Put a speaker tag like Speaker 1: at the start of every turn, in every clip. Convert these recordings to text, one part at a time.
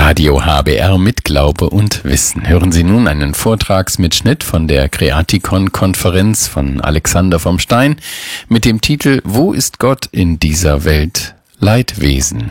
Speaker 1: Radio HBR mit Glaube und Wissen. Hören Sie nun einen Vortragsmitschnitt von der Creaticon-Konferenz von Alexander vom Stein mit dem Titel »Wo ist Gott in dieser Welt? Leidwesen«.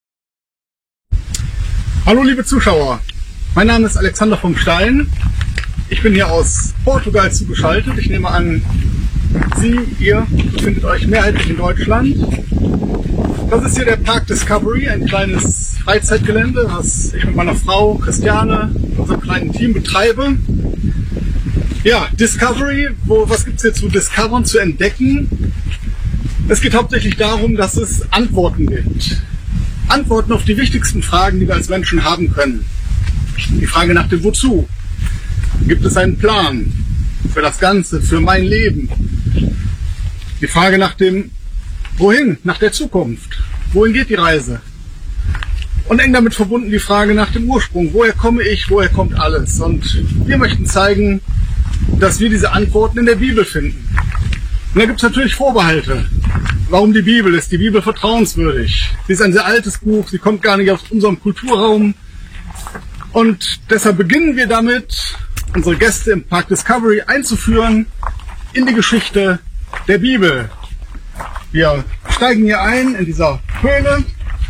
Speaker 2: Hallo liebe Zuschauer, mein Name ist Alexander vom Stein. Ich bin hier aus Portugal zugeschaltet. Ich nehme an, ihr befindet euch mehrheitlich in Deutschland. Das ist hier der Park Discovery, ein kleines Freizeitgelände, das ich mit meiner Frau Christiane und unserem kleinen Team betreibe. Ja, Discovery, was gibt es hier zu discovern, zu entdecken? Es geht hauptsächlich darum, dass es Antworten gibt. Antworten auf die wichtigsten Fragen, die wir als Menschen haben können. Die Frage nach dem Wozu. Gibt es einen Plan für das Ganze, für mein Leben? Die Frage nach dem Wohin, nach der Zukunft. Wohin geht die Reise? Und eng damit verbunden die Frage nach dem Ursprung. Woher komme ich, woher kommt alles? Und wir möchten zeigen, dass wir diese Antworten in der Bibel finden. Und da gibt es natürlich Vorbehalte. Warum die Bibel? Ist die Bibel vertrauenswürdig? Sie ist ein sehr altes Buch, sie kommt gar nicht aus unserem Kulturraum. Und deshalb beginnen wir damit, unsere Gäste im Park Discovery einzuführen in die Geschichte der Bibel. Wir steigen hier ein in dieser Höhle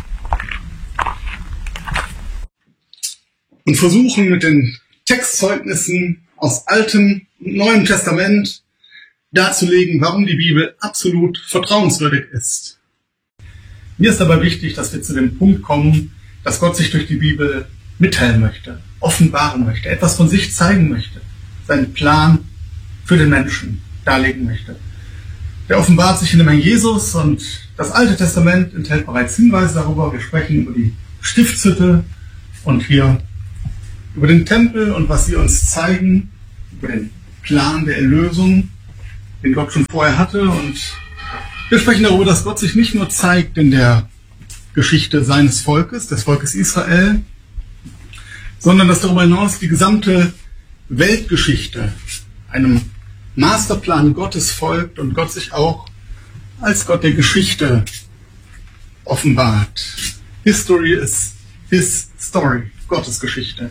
Speaker 2: und versuchen mit den Textzeugnissen aus Altem und Neuem Testament darzulegen, warum die Bibel absolut vertrauenswürdig ist. Mir ist dabei wichtig, dass wir zu dem Punkt kommen, dass Gott sich durch die Bibel mitteilen möchte, offenbaren möchte, etwas von sich zeigen möchte, seinen Plan für den Menschen darlegen möchte. Der offenbart sich in dem Herrn Jesus und das Alte Testament enthält bereits Hinweise darüber. Wir sprechen über die Stiftshütte und hier über den Tempel und was sie uns zeigen, über den Plan der Erlösung, den Gott schon vorher hatte. Und wir sprechen darüber, dass Gott sich nicht nur zeigt in der Geschichte seines Volkes, des Volkes Israel, sondern dass darüber hinaus die gesamte Weltgeschichte einem Masterplan Gottes folgt und Gott sich auch als Gott der Geschichte offenbart. History is his story, Gottes Geschichte.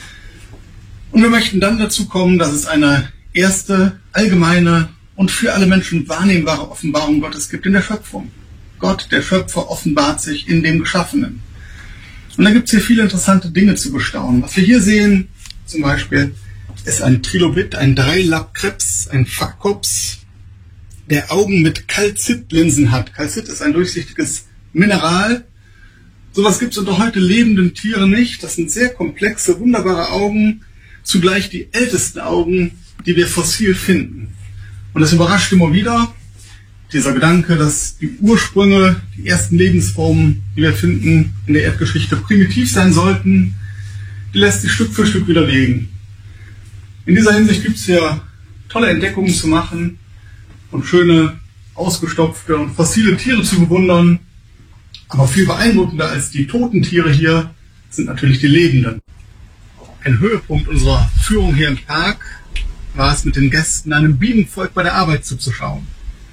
Speaker 2: Und wir möchten dann dazu kommen, dass es eine erste, allgemeine und für alle Menschen wahrnehmbare Offenbarung Gottes gibt in der Schöpfung. Gott, der Schöpfer, offenbart sich in dem Geschaffenen. Und da gibt es hier viele interessante Dinge zu bestaunen. Was wir hier sehen, zum Beispiel, ist ein Trilobit, ein Dreilappkrebs, ein Phakops, der Augen mit Calcit-Linsen hat. Calcit ist ein durchsichtiges Mineral. Sowas gibt es unter heute lebenden Tieren nicht. Das sind sehr komplexe, wunderbare Augen, zugleich die ältesten Augen, die wir fossil finden. Und das überrascht immer wieder, dieser Gedanke, dass die Ursprünge, die ersten Lebensformen, die wir finden in der Erdgeschichte, primitiv sein sollten, die lässt sich Stück für Stück widerlegen. In dieser Hinsicht gibt es hier tolle Entdeckungen zu machen und schöne, ausgestopfte und fossile Tiere zu bewundern. Aber viel beeindruckender als die toten Tiere hier sind natürlich die lebenden. Ein Höhepunkt unserer Führung hier im Park war es, mit den Gästen einem Bienenvolk bei der Arbeit zuzuschauen.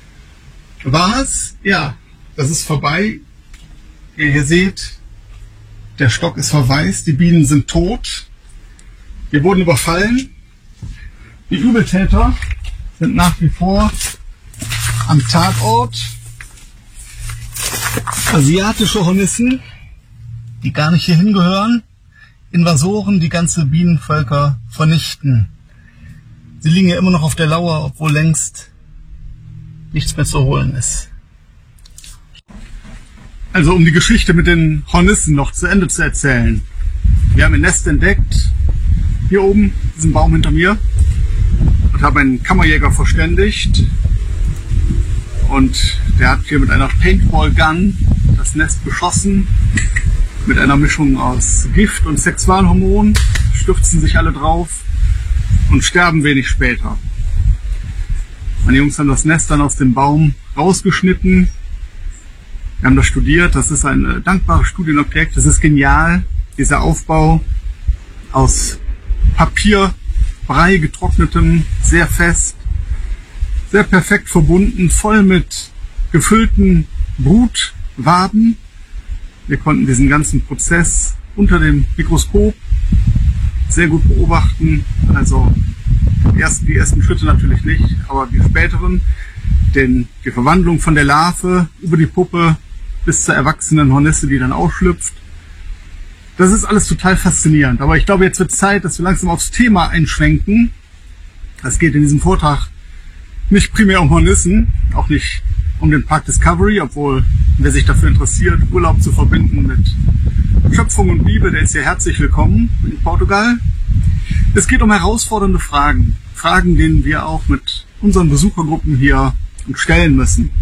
Speaker 2: War es? Ja, das ist vorbei. Wie ihr hier seht, der Stock ist verwaist, die Bienen sind tot. Wir wurden überfallen. Die Übeltäter sind nach wie vor am Tatort. Asiatische Hornissen, die gar nicht hierhin gehören. Invasoren, die ganze Bienenvölker vernichten. Sie liegen ja immer noch auf der Lauer, obwohl längst nichts mehr zu holen ist. Also um die Geschichte mit den Hornissen noch zu Ende zu erzählen. Wir haben ein Nest entdeckt, hier oben, diesen Baum hinter mir. Und habe einen Kammerjäger verständigt und der hat hier mit einer Paintball-Gun das Nest beschossen. Mit einer Mischung aus Gift und Sexualhormon stürzen sich alle drauf und sterben wenig später. Meine Jungs haben das Nest dann aus dem Baum rausgeschnitten. Wir haben das studiert, das ist ein dankbares Studienobjekt, das ist genial, dieser Aufbau aus Papierbrei getrocknetem, sehr fest, sehr perfekt verbunden, voll mit gefüllten Brutwaben, Wir konnten diesen ganzen Prozess unter dem Mikroskop sehr gut beobachten. Also die ersten Schritte natürlich nicht, aber die späteren, denn die Verwandlung von der Larve über die Puppe bis zur erwachsenen Hornisse, die dann ausschlüpft, das ist alles total faszinierend. Aber ich glaube, jetzt wird Zeit, dass wir langsam aufs Thema einschwenken. Es geht in diesem Vortrag nicht primär um Hornissen, auch nicht um den Park Discovery, obwohl, wer sich dafür interessiert, Urlaub zu verbinden mit Schöpfung und Bibel, der ist hier herzlich willkommen in Portugal. Es geht um herausfordernde Fragen, Fragen, denen wir auch mit unseren Besuchergruppen hier stellen müssen.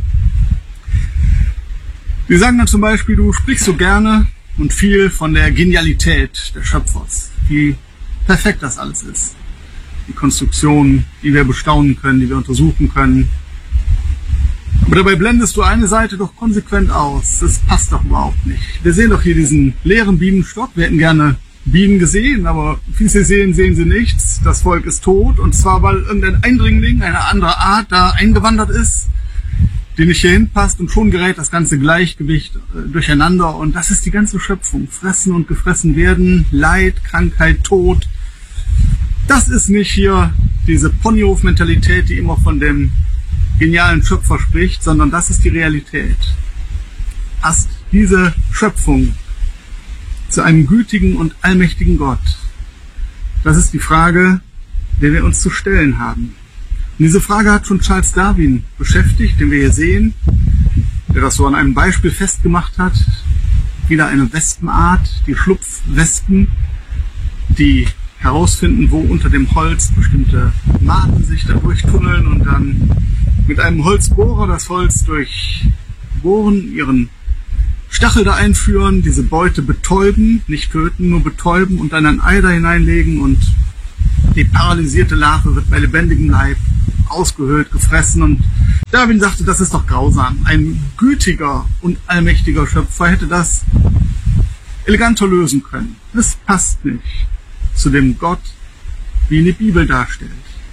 Speaker 2: Wir sagen dann zum Beispiel, du sprichst so gerne und viel von der Genialität des Schöpfers, wie perfekt das alles ist. Die Konstruktionen, die wir bestaunen können, die wir untersuchen können. Aber dabei blendest du eine Seite doch konsequent aus. Das passt doch überhaupt nicht. Wir sehen doch hier diesen leeren Bienenstock. Wir hätten gerne Bienen gesehen, aber wie Sie sehen, sehen sie nichts. Das Volk ist tot, und zwar, weil irgendein Eindringling, eine andere Art, da eingewandert ist, die nicht hierhin passt, und schon gerät das ganze Gleichgewicht durcheinander. Und das ist die ganze Schöpfung. Fressen und gefressen werden, Leid, Krankheit, Tod. Das ist nicht hier diese Ponyhof-Mentalität, die immer von dem genialen Schöpfer spricht, sondern das ist die Realität. Passt diese Schöpfung zu einem gütigen und allmächtigen Gott? Das ist die Frage, der wir uns zu stellen haben. Und diese Frage hat schon Charles Darwin beschäftigt, den wir hier sehen, der das so an einem Beispiel festgemacht hat. Wieder eine Wespenart, die Schlupfwespen, die herausfinden, wo unter dem Holz bestimmte Maden sich da durchtunneln und dann mit einem Holzbohrer das Holz durchbohren, ihren Stachel da einführen, diese Beute betäuben, nicht töten, nur betäuben und dann ein Ei da hineinlegen, und die paralysierte Larve wird bei lebendigem Leib ausgehöhlt, gefressen. Und Darwin sagte, das ist doch grausam. Ein gütiger und allmächtiger Schöpfer hätte das eleganter lösen können. Das passt nicht zu dem Gott, wie ihn die Bibel darstellt.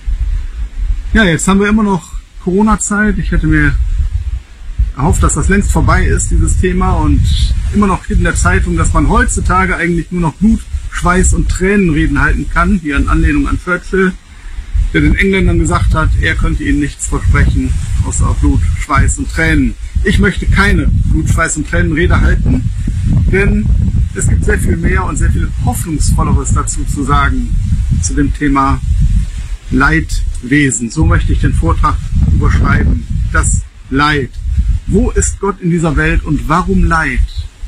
Speaker 2: Ja, jetzt haben wir immer noch Corona-Zeit. Ich hätte mir erhofft, dass das längst vorbei ist, dieses Thema, und immer noch steht in der Zeitung, dass man heutzutage eigentlich nur noch Blut, Schweiß und Tränenreden halten kann, hier in Anlehnung an Churchill, der den Engländern gesagt hat, er könnte ihnen nichts versprechen, außer Blut, Schweiß und Tränen. Ich möchte keine Blut, Schweiß und Tränenrede halten, denn es gibt sehr viel mehr und sehr viel Hoffnungsvolleres dazu zu sagen, zu dem Thema Leidwesen. So möchte ich den Vortrag überschreiben. Das Leid. Wo ist Gott in dieser Welt und warum Leid?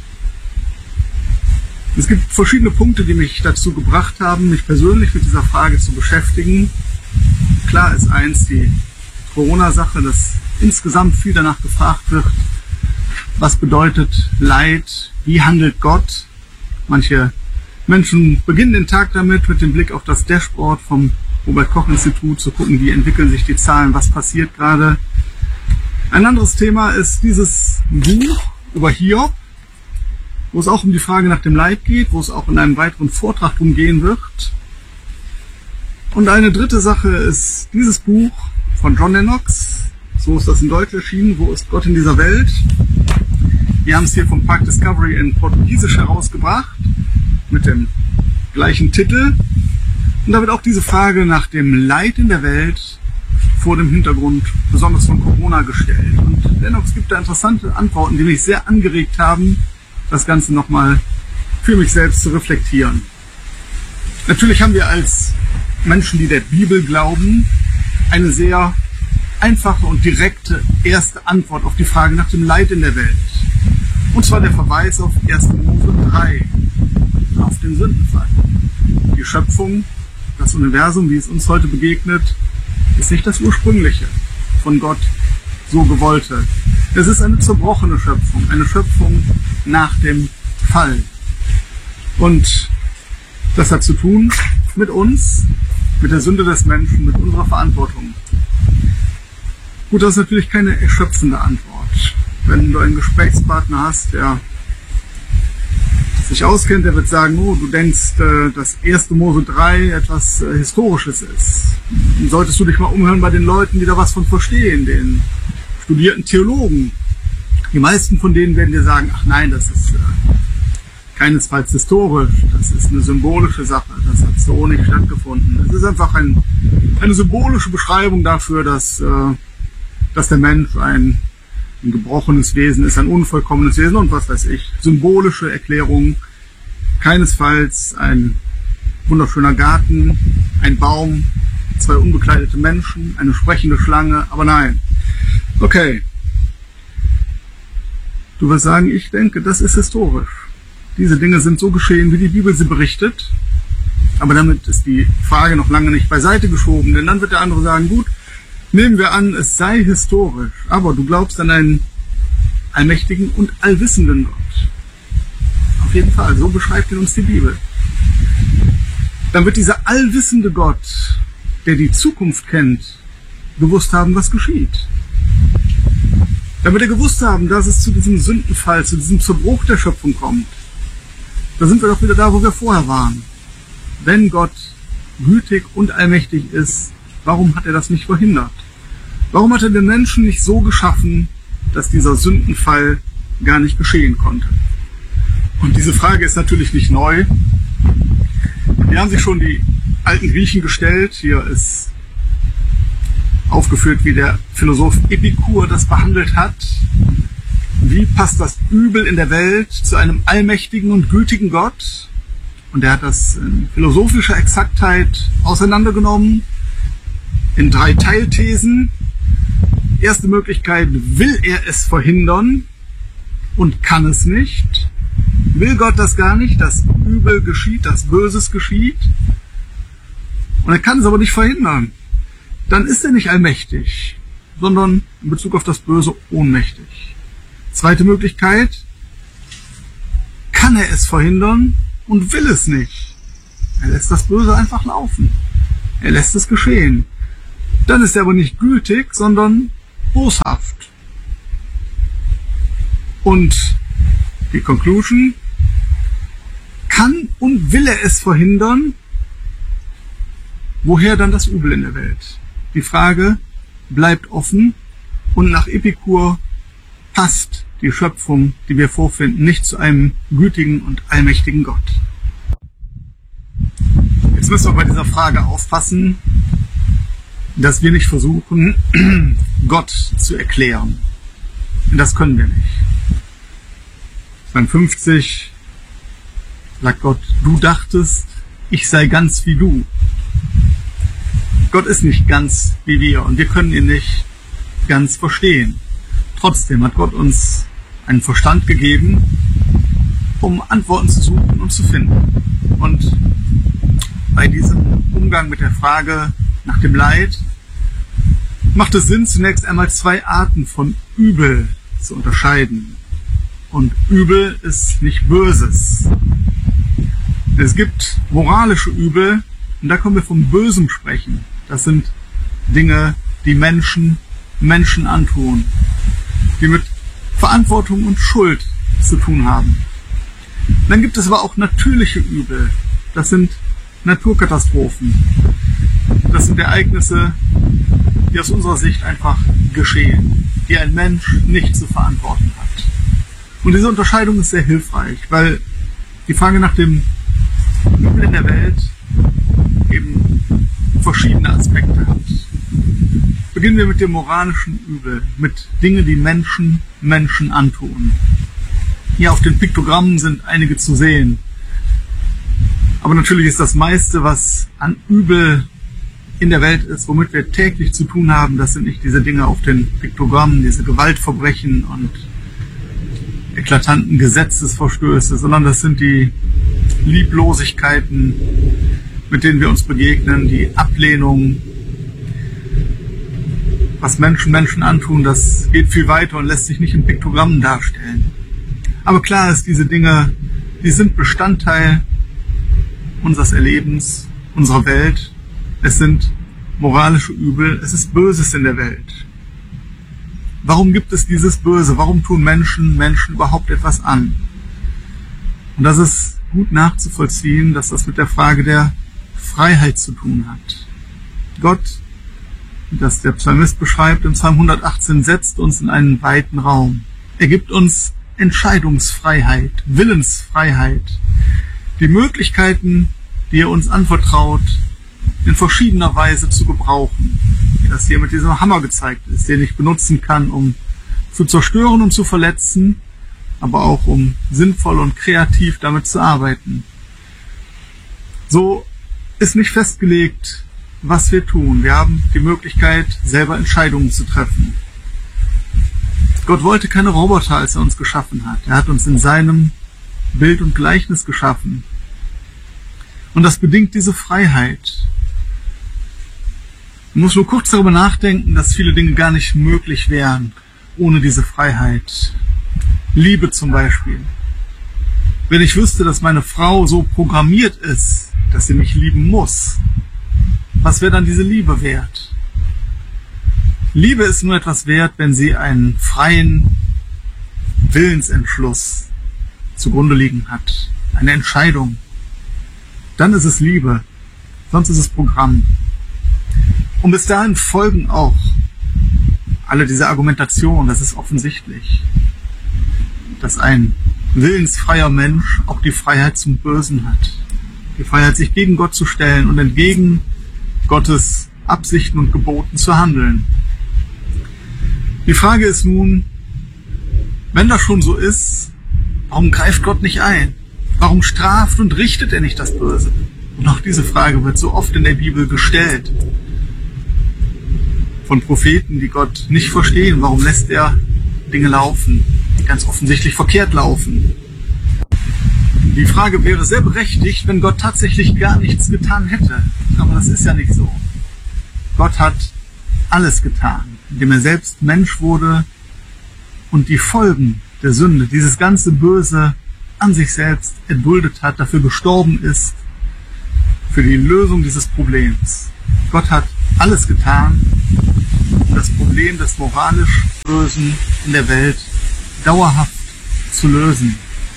Speaker 2: Es gibt verschiedene Punkte, die mich dazu gebracht haben, mich persönlich mit dieser Frage zu beschäftigen. Klar ist eins, die Corona-Sache, dass insgesamt viel danach gefragt wird, was bedeutet Leid, wie handelt Gott? Manche Menschen beginnen den Tag damit, mit dem Blick auf das Dashboard vom Robert-Koch-Institut zu gucken, wie entwickeln sich die Zahlen, was passiert gerade. Ein anderes Thema ist dieses Buch über Hiob, wo es auch um die Frage nach dem Leid geht, wo es auch in einem weiteren Vortrag drum gehen wird. Und eine dritte Sache ist dieses Buch von John Lennox, so ist das in Deutsch erschienen, Wo ist Gott in dieser Welt? Wir haben es hier vom Park Discovery in Portugiesisch herausgebracht, mit dem gleichen Titel. Und da wird auch diese Frage nach dem Leid in der Welt vor dem Hintergrund besonders von Corona gestellt. Und Lennox gibt da interessante Antworten, die mich sehr angeregt haben, das Ganze nochmal für mich selbst zu reflektieren. Natürlich haben wir als Menschen, die der Bibel glauben, eine sehr einfache und direkte erste Antwort auf die Frage nach dem Leid in der Welt. Und zwar der Verweis auf 1. Mose 3, auf den Sündenfall. Die Schöpfung, das Universum, wie es uns heute begegnet, ist nicht das ursprüngliche, von Gott so gewollte. Es ist eine zerbrochene Schöpfung, eine Schöpfung nach dem Fall. Und das hat zu tun mit uns, mit der Sünde des Menschen, mit unserer Verantwortung. Gut, das ist natürlich keine erschöpfende Antwort. Wenn du einen Gesprächspartner hast, der sich auskennt, der wird sagen, oh, du denkst, dass 1. Mose 3 etwas Historisches ist. Dann solltest du dich mal umhören bei den Leuten, die da was von verstehen, den studierten Theologen. Die meisten von denen werden dir sagen, ach nein, das ist keinesfalls historisch, das ist eine symbolische Sache, das hat so nicht stattgefunden. Es ist einfach eine symbolische Beschreibung dafür, dass der Mensch ein gebrochenes Wesen ist, ein unvollkommenes Wesen und was weiß ich. Symbolische Erklärung, keinesfalls ein wunderschöner Garten, ein Baum, 2 unbekleidete Menschen, eine sprechende Schlange, aber nein. Okay. Du wirst sagen, ich denke, das ist historisch. Diese Dinge sind so geschehen, wie die Bibel sie berichtet. Aber damit ist die Frage noch lange nicht beiseite geschoben, denn dann wird der andere sagen, gut, nehmen wir an, es sei historisch, aber du glaubst an einen allmächtigen und allwissenden Gott. Auf jeden Fall, so beschreibt ihn uns die Bibel. Dann wird dieser allwissende Gott, der die Zukunft kennt, gewusst haben, was geschieht. Dann wird er gewusst haben, dass es zu diesem Sündenfall, zu diesem Zerbruch der Schöpfung kommt. Da sind wir doch wieder da, wo wir vorher waren. Wenn Gott gütig und allmächtig ist, warum hat er das nicht verhindert? Warum hat er den Menschen nicht so geschaffen, dass dieser Sündenfall gar nicht geschehen konnte? Und diese Frage ist natürlich nicht neu. Die haben sich schon die alten Griechen gestellt. Hier ist aufgeführt, wie der Philosoph Epikur das behandelt hat. Wie passt das Übel in der Welt zu einem allmächtigen und gütigen Gott? Und er hat das in philosophischer Exaktheit auseinandergenommen in 3 Teilthesen. Erste Möglichkeit, will er es verhindern und kann es nicht? Will Gott das gar nicht, dass Übel geschieht, dass Böses geschieht? Und er kann es aber nicht verhindern. Dann ist er nicht allmächtig, sondern in Bezug auf das Böse ohnmächtig. Zweite Möglichkeit, kann er es verhindern und will es nicht. Er lässt das Böse einfach laufen. Er lässt es geschehen. Dann ist er aber nicht gütig, sondern boshaft. Und die Conclusion, kann und will er es verhindern, woher dann das Übel in der Welt? Die Frage bleibt offen und nach Epikur passt die Schöpfung, die wir vorfinden, nicht zu einem gütigen und allmächtigen Gott. Jetzt müssen wir bei dieser Frage aufpassen, dass wir nicht versuchen, Gott zu erklären. Und das können wir nicht. Psalm 50 sagt Gott, du dachtest, ich sei ganz wie du. Gott ist nicht ganz wie wir und wir können ihn nicht ganz verstehen. Trotzdem hat Gott uns einen Verstand gegeben, um Antworten zu suchen und zu finden. Und bei diesem Umgang mit der Frage nach dem Leid macht es Sinn, zunächst einmal 2 Arten von Übel zu unterscheiden. Und Übel ist nicht Böses. Es gibt moralische Übel und da können wir vom Bösen sprechen. Das sind Dinge, die Menschen antun, die mit Verantwortung und Schuld zu tun haben. Dann gibt es aber auch natürliche Übel. Das sind Naturkatastrophen. Das sind Ereignisse, die aus unserer Sicht einfach geschehen, die ein Mensch nicht zu verantworten hat. Und diese Unterscheidung ist sehr hilfreich, weil die Frage nach dem Übel in der Welt eben verschiedene Aspekte hat. Beginnen wir mit dem moralischen Übel, mit Dingen, die Menschen antun. Hier auf den Piktogrammen sind einige zu sehen. Aber natürlich ist das meiste, was an Übel in der Welt ist, womit wir täglich zu tun haben, das sind nicht diese Dinge auf den Piktogrammen, diese Gewaltverbrechen und eklatanten Gesetzesverstöße, sondern das sind die Lieblosigkeiten, mit denen wir uns begegnen, die Ablehnung. Was Menschen antun, das geht viel weiter und lässt sich nicht in Piktogrammen darstellen. Aber klar ist, diese Dinge, die sind Bestandteil unseres Erlebens, unserer Welt. Es sind moralische Übel, es ist Böses in der Welt. Warum gibt es dieses Böse? Warum tun Menschen überhaupt etwas an? Und das ist gut nachzuvollziehen, dass das mit der Frage der Freiheit zu tun hat. Gott, wie das der Psalmist beschreibt, im Psalm 118, setzt uns in einen weiten Raum. Er gibt uns Entscheidungsfreiheit, Willensfreiheit, die Möglichkeiten, die er uns anvertraut, in verschiedener Weise zu gebrauchen. Wie das hier mit diesem Hammer gezeigt ist, den ich benutzen kann, um zu zerstören und zu verletzen, aber auch um sinnvoll und kreativ damit zu arbeiten. So ist nicht festgelegt, was wir tun. Wir haben die Möglichkeit, selber Entscheidungen zu treffen. Gott wollte keine Roboter, als er uns geschaffen hat. Er hat uns in seinem Bild und Gleichnis geschaffen. Und das bedingt diese Freiheit. Man muss nur kurz darüber nachdenken, dass viele Dinge gar nicht möglich wären ohne diese Freiheit. Liebe zum Beispiel. Wenn ich wüsste, dass meine Frau so programmiert ist, dass sie mich lieben muss, was wäre dann diese Liebe wert? Liebe ist nur etwas wert, wenn sie einen freien Willensentschluss zugrunde liegen hat. Eine Entscheidung. Dann ist es Liebe. Sonst ist es Programm. Und bis dahin folgen auch alle diese Argumentationen. Das ist offensichtlich, dass ein willensfreier Mensch auch die Freiheit zum Bösen hat. Die Freiheit, sich gegen Gott zu stellen und entgegen Gottes Absichten und Geboten zu handeln. Die Frage ist nun, wenn das schon so ist, warum greift Gott nicht ein? Warum straft und richtet er nicht das Böse? Und auch diese Frage wird so oft in der Bibel gestellt. Von Propheten, die Gott nicht verstehen. Warum lässt er Dinge laufen, die ganz offensichtlich verkehrt laufen? Die Frage wäre sehr berechtigt, wenn Gott tatsächlich gar nichts getan hätte. Aber das ist ja nicht so. Gott hat alles getan, indem er selbst Mensch wurde und die Folgen der Sünde, dieses ganze Böse an sich selbst erduldet hat, dafür gestorben ist, für die Lösung dieses Problems. Gott hat alles getan, um das Problem des moralisch Bösen in der Welt dauerhaft zu lösen.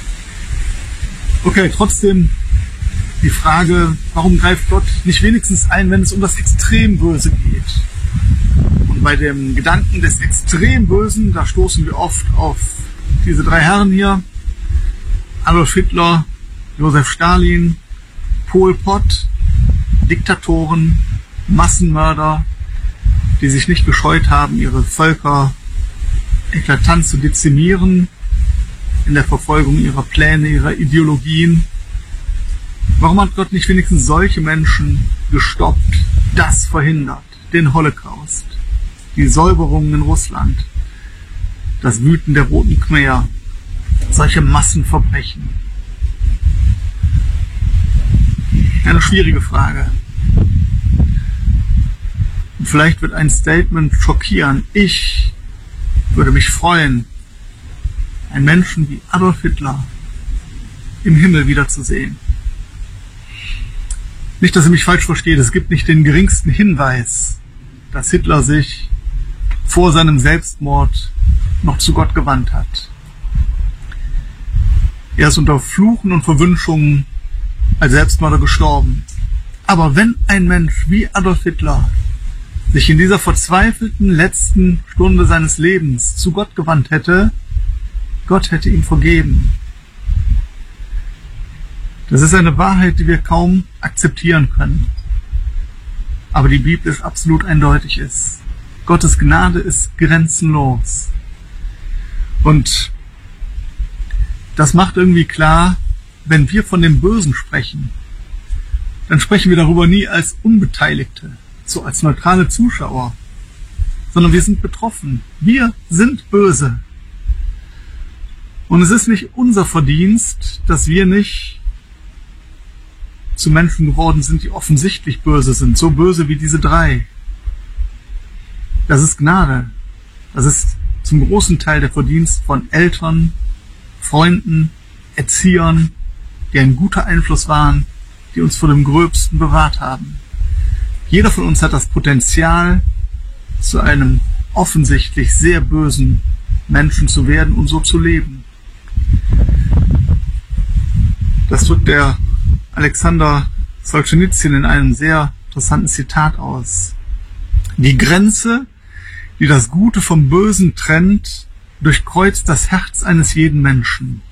Speaker 2: Okay, trotzdem die Frage, warum greift Gott nicht wenigstens ein, wenn es um das Extremböse geht? Und bei dem Gedanken des Extrembösen, da stoßen wir oft auf diese drei Herren hier, Adolf Hitler, Josef Stalin, Pol Pot, Diktatoren, Massenmörder, die sich nicht gescheut haben, ihre Völker eklatant zu dezimieren, in der Verfolgung ihrer Pläne, ihrer Ideologien. Warum hat Gott nicht wenigstens solche Menschen gestoppt, das verhindert, den Holocaust, die Säuberungen in Russland, das Wüten der Roten Khmer, solche Massenverbrechen? Eine schwierige Frage. Und vielleicht wird ein Statement schockieren. Ich würde mich freuen, einen Menschen wie Adolf Hitler im Himmel wiederzusehen. Nicht, dass ihr mich falsch versteht, es gibt nicht den geringsten Hinweis, dass Hitler sich vor seinem Selbstmord noch zu Gott gewandt hat. Er ist unter Fluchen und Verwünschungen als Selbstmörder gestorben. Aber wenn ein Mensch wie Adolf Hitler sich in dieser verzweifelten letzten Stunde seines Lebens zu Gott gewandt hätte, Gott hätte ihm vergeben. Das ist eine Wahrheit, die wir kaum akzeptieren können. Aber die Bibel ist absolut eindeutig ist. Gottes Gnade ist grenzenlos. Und das macht irgendwie klar, wenn wir von dem Bösen sprechen, dann sprechen wir darüber nie als Unbeteiligte, so als neutrale Zuschauer, sondern wir sind betroffen. Wir sind böse. Und es ist nicht unser Verdienst, dass wir nicht zu Menschen geworden sind, die offensichtlich böse sind, so böse wie diese drei. Das ist Gnade. Das ist zum großen Teil der Verdienst von Eltern, Freunden, Erziehern, die ein guter Einfluss waren, die uns vor dem Gröbsten bewahrt haben. Jeder von uns hat das Potenzial, zu einem offensichtlich sehr bösen Menschen zu werden und so zu leben. Das drückt der Alexander Solzhenitsyn in einem sehr interessanten Zitat aus. Die Grenze, die das Gute vom Bösen trennt, durchkreuzt das Herz eines jeden Menschen.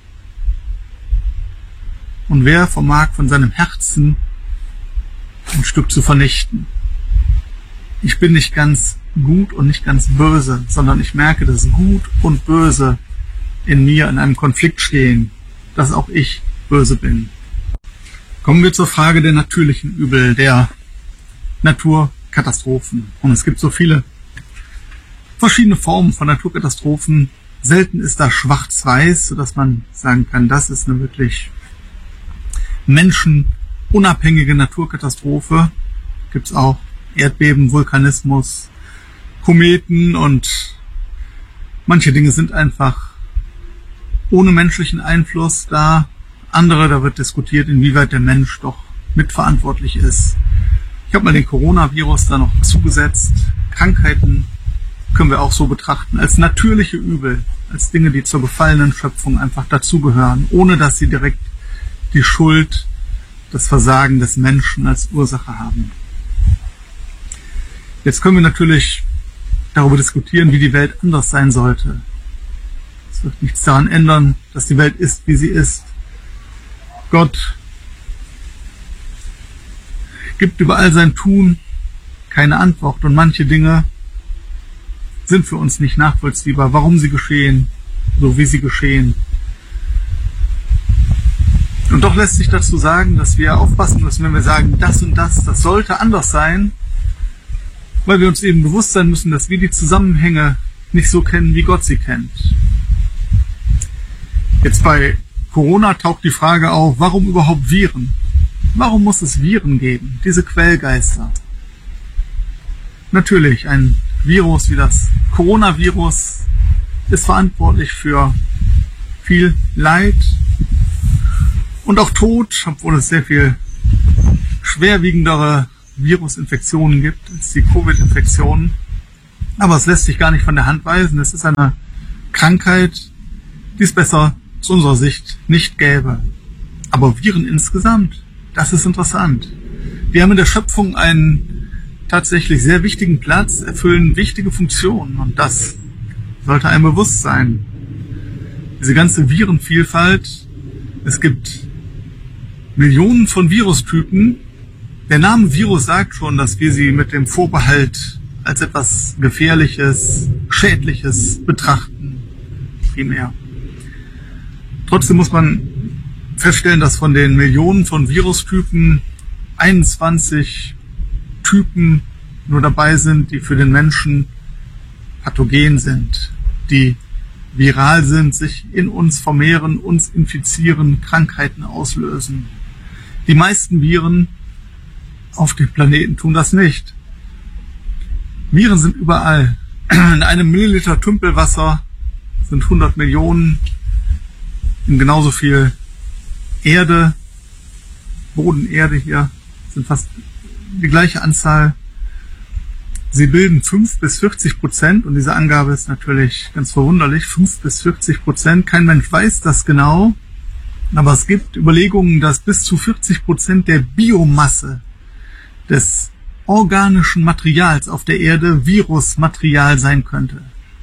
Speaker 2: Und wer vermag von seinem Herzen ein Stück zu vernichten? Ich bin nicht ganz gut und nicht ganz böse, sondern ich merke, dass Gut und Böse in mir in einem Konflikt stehen, dass auch ich böse bin. Kommen wir zur Frage der natürlichen Übel, der Naturkatastrophen. Und es gibt so viele verschiedene Formen von Naturkatastrophen. Selten ist da schwarz-weiß, sodass man sagen kann, das ist eine wirklich menschenunabhängige Naturkatastrophe. Gibt es auch Erdbeben, Vulkanismus, Kometen und manche Dinge sind einfach ohne menschlichen Einfluss da. Andere, da wird diskutiert, inwieweit der Mensch doch mitverantwortlich ist. Ich habe mal den Coronavirus da noch zugesetzt. Krankheiten können wir auch so betrachten, als natürliche Übel, als Dinge, die zur gefallenen Schöpfung einfach dazugehören, ohne dass sie direkt die Schuld, das Versagen des Menschen als Ursache haben. Jetzt können wir natürlich darüber diskutieren, wie die Welt anders sein sollte. Es wird nichts daran ändern, dass die Welt ist, wie sie ist. Gott gibt über all sein Tun keine Antwort und manche Dinge sind für uns nicht nachvollziehbar, warum sie geschehen, so wie sie geschehen. Und doch lässt sich dazu sagen, dass wir aufpassen müssen, wenn wir sagen, das und das sollte anders sein, weil wir uns eben bewusst sein müssen, dass wir die Zusammenhänge nicht so kennen, wie Gott sie kennt. Jetzt bei Corona taucht die Frage auf, warum überhaupt Viren? Warum muss es Viren geben, diese Quellgeister? Natürlich, ein Virus wie das Coronavirus ist verantwortlich für viel Leid und auch Tod, obwohl es sehr viel schwerwiegendere Virusinfektionen gibt als die Covid-Infektionen. Aber es lässt sich gar nicht von der Hand weisen. Es ist eine Krankheit, die es besser aus unserer Sicht nicht gäbe. Aber Viren insgesamt, das ist interessant. Wir haben in der Schöpfung einen tatsächlich sehr wichtigen Platz, erfüllen wichtige Funktionen und das sollte einem bewusst sein. Diese ganze Virenvielfalt, es gibt Millionen von Virustypen. Der Name Virus sagt schon, dass wir sie mit dem Vorbehalt als etwas Gefährliches, Schädliches betrachten, primär. Trotzdem muss man feststellen, dass von den Millionen von Virustypen 21 Typen nur dabei sind, die für den Menschen pathogen sind, die viral sind, sich in uns vermehren, uns infizieren, Krankheiten auslösen. Die meisten Viren auf dem Planeten tun das nicht. Viren sind überall. In einem Milliliter Tümpelwasser sind 100 Millionen, in genauso viel Erde, Bodenerde hier, sind fast die gleiche Anzahl. Sie bilden 5-40%, und diese Angabe ist natürlich ganz verwunderlich, 5-40%. Kein Mensch weiß das genau, aber es gibt Überlegungen, dass bis zu 40% der Biomasse des organischen Materials auf der Erde Virusmaterial sein könnte.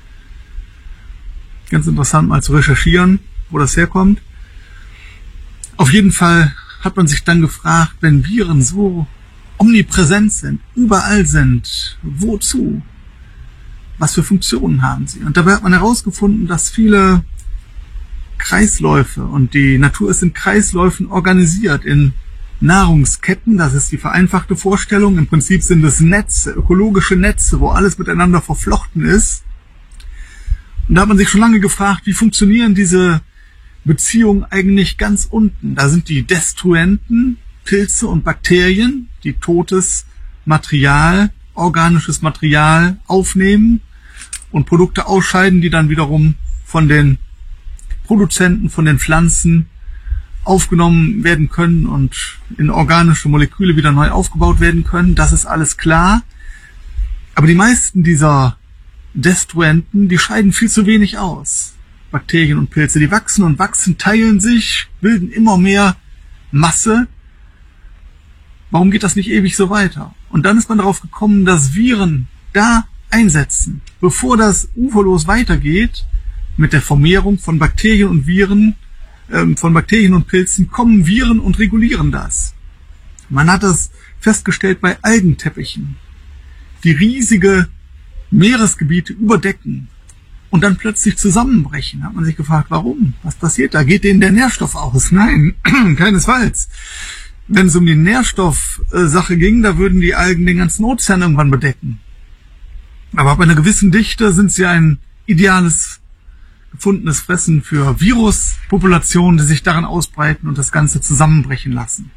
Speaker 2: Ganz interessant mal zu recherchieren, wo das herkommt. Auf jeden Fall hat man sich dann gefragt, wenn Viren so omnipräsent sind, überall sind, wozu? Was für Funktionen haben sie? Und dabei hat man herausgefunden, dass viele Kreisläufe, und die Natur ist in Kreisläufen organisiert, in Nahrungsketten, das ist die vereinfachte Vorstellung. Im Prinzip sind es Netze, ökologische Netze, wo alles miteinander verflochten ist. Und da hat man sich schon lange gefragt, wie funktionieren diese Beziehungen eigentlich ganz unten? Da sind die Destruenten, Pilze und Bakterien, die totes Material, organisches Material aufnehmen und Produkte ausscheiden, die dann wiederum von den Produzenten, von den Pflanzen aufgenommen werden können und in organische Moleküle wieder neu aufgebaut werden können. Das ist alles klar. Aber die meisten dieser Destruenten, die scheiden viel zu wenig aus. Bakterien und Pilze, die wachsen und wachsen, teilen sich, bilden immer mehr Masse. Warum geht das nicht ewig so weiter? Und dann ist man darauf gekommen, dass Viren da einsetzen, bevor das uferlos weitergeht, mit der Vermehrung von Bakterien und Viren, von Bakterien und Pilzen kommen Viren und regulieren das. Man hat das festgestellt bei Algenteppichen, die riesige Meeresgebiete überdecken und dann plötzlich zusammenbrechen. Da hat man sich gefragt, warum? Was passiert da? Geht denen der Nährstoff aus? Nein, keinesfalls. Wenn es um die Nährstoffsache ging, da würden die Algen den ganzen Ozean irgendwann bedecken. Aber ab einer gewissen Dichte sind sie ein ideales gefundenes Fressen für Viruspopulationen, die sich daran ausbreiten und das Ganze zusammenbrechen lassen.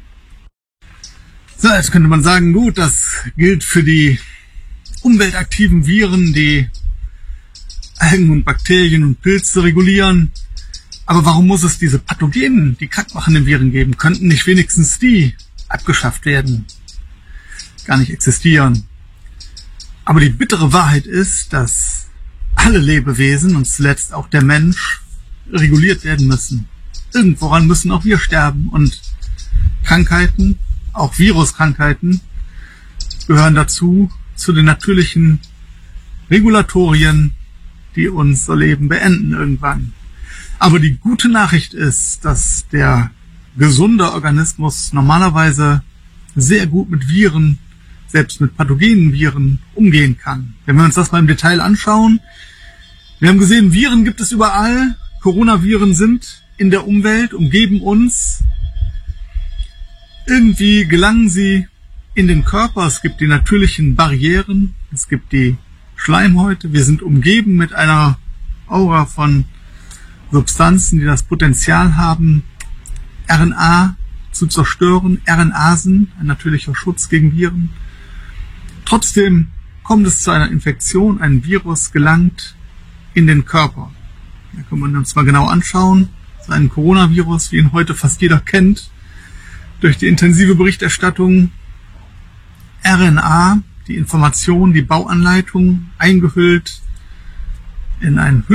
Speaker 2: So, jetzt könnte man sagen, gut, das gilt für die umweltaktiven Viren, die Algen und Bakterien und Pilze regulieren. Aber warum muss es diese pathogenen, die krankmachenden Viren geben? Könnten nicht wenigstens die abgeschafft werden? Gar nicht existieren. Aber die bittere Wahrheit ist, dass alle Lebewesen und zuletzt auch der Mensch reguliert werden müssen. Irgendworan müssen auch wir sterben. Und Krankheiten, auch Viruskrankheiten, gehören dazu, zu den natürlichen Regulatorien, die unser Leben beenden irgendwann. Aber die gute Nachricht ist, dass der gesunde Organismus normalerweise sehr gut mit Viren, selbst mit pathogenen Viren, umgehen kann. Wenn wir uns das mal im Detail anschauen, wir haben gesehen, Viren gibt es überall. Coronaviren sind in der Umwelt, umgeben uns. Irgendwie gelangen sie in den Körper. Es gibt die natürlichen Barrieren, es gibt die Schleimhäute. Wir sind umgeben mit einer Aura von Substanzen, die das Potenzial haben, RNA zu zerstören. RNasen, ein natürlicher Schutz gegen Viren. Trotzdem kommt es zu einer Infektion, ein Virus gelangt in den Körper. Da kann man uns mal genau anschauen. Das ist ein Coronavirus, wie ihn heute fast jeder kennt, durch die intensive Berichterstattung. RNA, die Information, die Bauanleitung, eingehüllt in ein